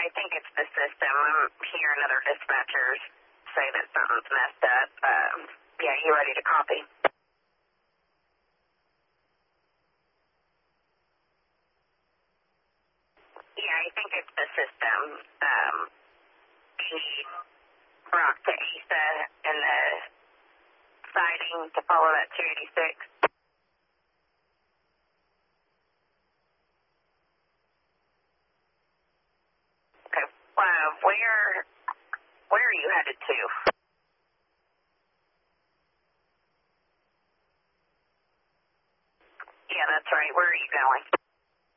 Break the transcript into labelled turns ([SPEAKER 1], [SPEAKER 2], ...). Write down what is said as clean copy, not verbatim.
[SPEAKER 1] I think it's the system. I'm hearing other dispatchers say that something's messed up. Yeah, you ready to copy? Yeah, I think it's the system. He brought to ASA and the siding to follow that 286. Okay. Where are you headed to?